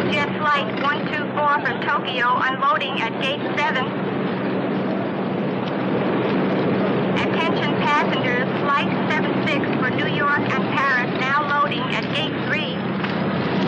Jet Flight 124 from Tokyo unloading at Gate 7. Attention passengers, Flight 76 for New York and Paris now loading at